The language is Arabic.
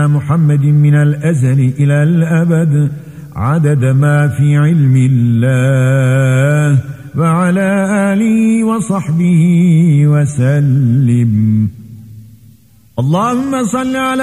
محمد من الأزل إلى الأبد عدد ما في علم الله وعلى آله وصحبه وسلم. اللهم صل على